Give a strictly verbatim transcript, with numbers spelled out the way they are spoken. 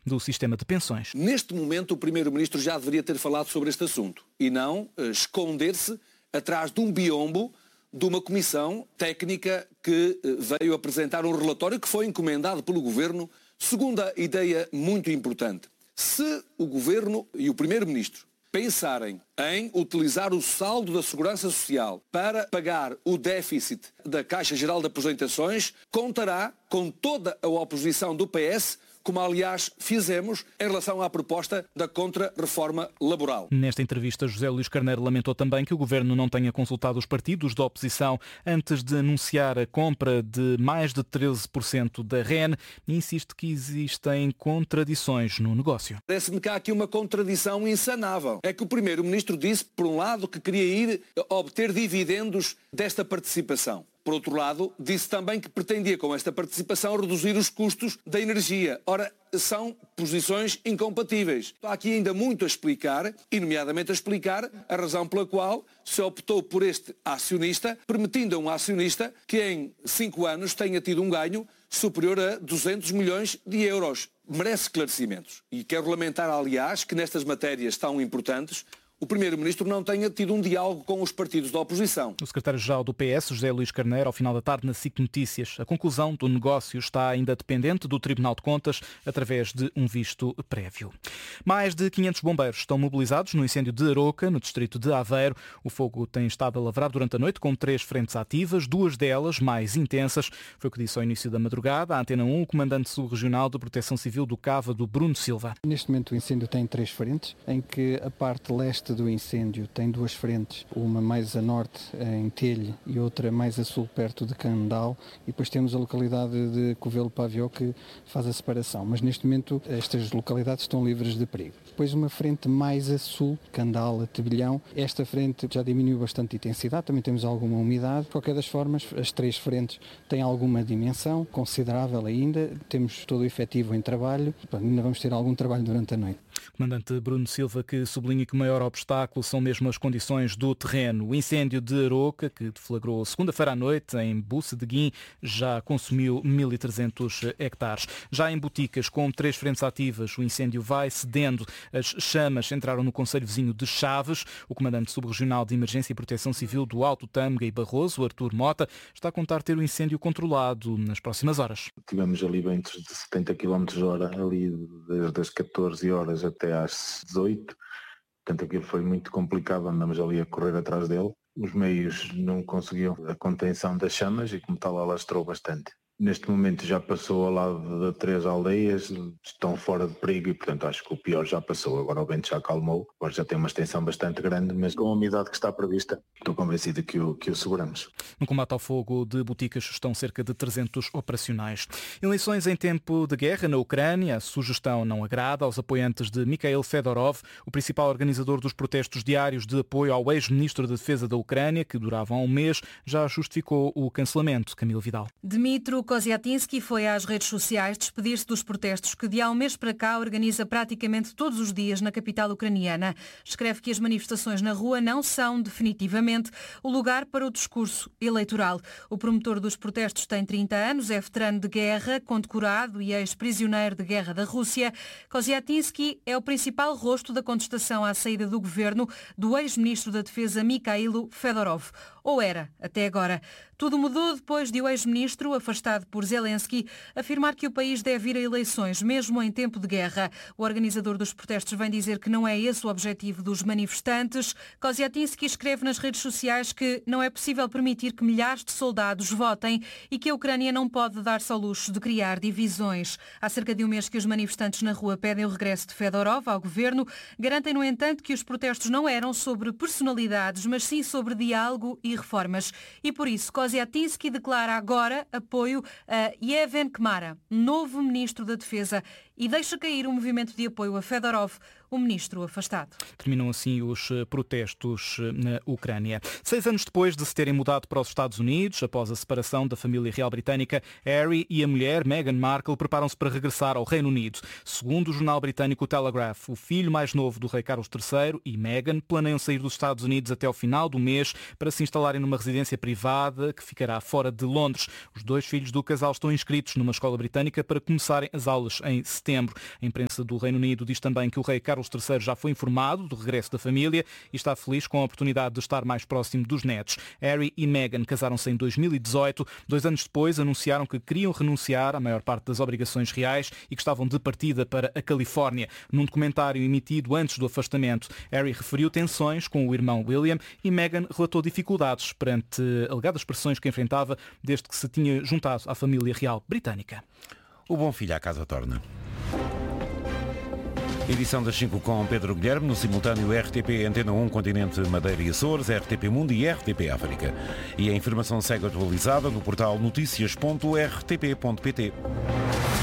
do sistema de pensões. Neste momento, o Primeiro-Ministro já deveria ter falado sobre este assunto e não uh, esconder-se atrás de um biombo de uma comissão técnica que uh, veio apresentar um relatório que foi encomendado pelo Governo, segundo a ideia muito importante. Se o Governo e o Primeiro-Ministro pensarem em utilizar o saldo da Segurança Social para pagar o déficit da Caixa Geral de Aposentações, contará com toda a oposição do P S, como aliás fizemos em relação à proposta da contra-reforma laboral. Nesta entrevista, José Luís Carneiro lamentou também que o Governo não tenha consultado os partidos da oposição antes de anunciar a compra de mais de treze por cento da R E N e insiste que existem contradições no negócio. Parece-me que há aqui uma contradição insanável. É que o Primeiro-Ministro disse, por um lado, que queria ir obter dividendos desta participação. Por outro lado, disse também que pretendia com esta participação reduzir os custos da energia. Ora, são posições incompatíveis. Há aqui ainda muito a explicar, e nomeadamente a explicar a razão pela qual se optou por este acionista, permitindo a um acionista que em cinco anos tenha tido um ganho superior a duzentos milhões de euros. Merece esclarecimentos. E quero lamentar, aliás, que nestas matérias tão importantes o Primeiro-Ministro não tenha tido um diálogo com os partidos da oposição. O secretário-geral do P S, José Luís Carneiro, ao final da tarde na S I C Notícias. A conclusão do negócio está ainda dependente do Tribunal de Contas através de um visto prévio. Mais de quinhentos bombeiros estão mobilizados no incêndio de Aroca, no distrito de Aveiro. O fogo tem estado a lavrar durante a noite com três frentes ativas, duas delas mais intensas. Foi o que disse ao início da madrugada à Antena um o comandante subregional de Proteção Civil do Cávado, Bruno Silva. Neste momento o incêndio tem três frentes, em que a parte leste do incêndio tem duas frentes, uma mais a norte em Telhe e outra mais a sul perto de Candal, e depois temos a localidade de Covelo-Pavió que faz a separação, mas neste momento estas localidades estão livres de perigo. Depois uma frente mais a sul, Candal, a Tebilhão, esta frente já diminuiu bastante de intensidade, também temos alguma umidade. De qualquer das formas, as três frentes têm alguma dimensão considerável ainda, temos todo o efetivo em trabalho, ainda vamos ter algum trabalho durante a noite. Comandante Bruno Silva, que sublinha que o maior obstáculo são mesmo as condições do terreno. O incêndio de Aroca, que deflagrou segunda-feira à noite em Buce de Guim, já consumiu mil e trezentos hectares. Já em Boticas, com três frentes ativas, o incêndio vai cedendo. As chamas entraram no concelho vizinho de Chaves. O comandante subregional de Emergência e Proteção Civil do Alto Tâmega e Barroso, Artur Mota, está a contar ter o incêndio controlado nas próximas horas. Tivemos ali ventos de setenta quilómetros por hora, ali desde as catorze horas até às dezoito. Portanto, aquilo foi muito complicado, andamos ali a correr atrás dele. Os meios não conseguiam a contenção das chamas e, como tal, alastrou bastante. Neste momento já passou ao lado de três aldeias, estão fora de perigo e, portanto, acho que o pior já passou. Agora o vento já acalmou, agora já tem uma extensão bastante grande, mas com a umidade que está prevista, estou convencido que o, que o seguramos. No combate ao fogo de Boticas estão cerca de trezentos operacionais. Eleições em tempo de guerra na Ucrânia. A sugestão não agrada aos apoiantes de Mikhail Fedorov, o principal organizador dos protestos diários de apoio ao ex-ministro da Defesa da Ucrânia, que duravam um mês, já justificou o cancelamento. Camilo Vidal. Dmitro Koziatinski foi às redes sociais despedir-se dos protestos que de há um mês para cá organiza praticamente todos os dias na capital ucraniana. Escreve que as manifestações na rua não são definitivamente o lugar para o discurso eleitoral. O promotor dos protestos tem trinta anos, é veterano de guerra, condecorado e ex-prisioneiro de guerra da Rússia. Koziatinski é o principal rosto da contestação à saída do governo do ex-ministro da Defesa Mikhailo Fedorov. Ou era, até agora. Tudo mudou depois de o ex-ministro, afastado por Zelensky, afirmar que o país deve ir a eleições, mesmo em tempo de guerra. O organizador dos protestos vem dizer que não é esse o objetivo dos manifestantes. Koziatinski escreve nas redes sociais que não é possível permitir que milhares de soldados votem e que a Ucrânia não pode dar-se ao luxo de criar divisões. Há cerca de um mês que os manifestantes na rua pedem o regresso de Fedorov ao governo. Garantem, no entanto, que os protestos não eram sobre personalidades, mas sim sobre diálogo e reformas. E por isso, Koziatinski declara agora apoio a Yevhen Kmara, novo ministro da Defesa, e deixa cair o movimento de apoio a Fedorov, o ministro afastado. Terminam assim os protestos na Ucrânia. Seis anos depois de se terem mudado para os Estados Unidos, após a separação da família real britânica, Harry e a mulher, Meghan Markle, preparam-se para regressar ao Reino Unido. Segundo o jornal britânico Telegraph, o filho mais novo do rei Carlos terceiro e Meghan planeiam sair dos Estados Unidos até ao final do mês para se instalarem numa residência privada que ficará fora de Londres. Os dois filhos do casal estão inscritos numa escola britânica para começarem as aulas em setembro. setembro. A imprensa do Reino Unido diz também que o rei Carlos terceiro já foi informado do regresso da família e está feliz com a oportunidade de estar mais próximo dos netos. Harry e Meghan casaram-se em dois mil e dezoito. Dois anos depois anunciaram que queriam renunciar à maior parte das obrigações reais e que estavam de partida para a Califórnia. Num documentário emitido antes do afastamento, Harry referiu tensões com o irmão William e Meghan relatou dificuldades perante alegadas pressões que enfrentava desde que se tinha juntado à família real britânica. O bom filho à casa torna. Edição das cinco com Pedro Guilherme, no simultâneo R T P Antena um, Continente Madeira e Açores, R T P Mundo e R T P África. E a informação segue atualizada no portal notícias ponto r t p ponto p t.